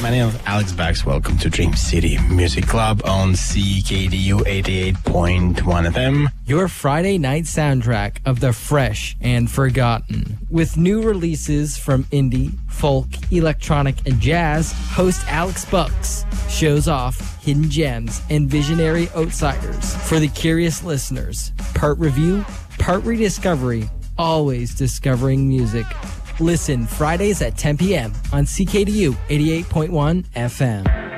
My name is Alex Bax. Welcome to Dream City Music Club on CKDU 88.1 FM. Your Friday night soundtrack of the fresh and forgotten. With new releases from indie, folk, electronic, and jazz, host Alex Bucks shows off hidden gems and visionary outsiders for the curious listeners. Part review, part rediscovery, always discovering music. Listen Fridays at 10 p.m. on CKDU 88.1 FM.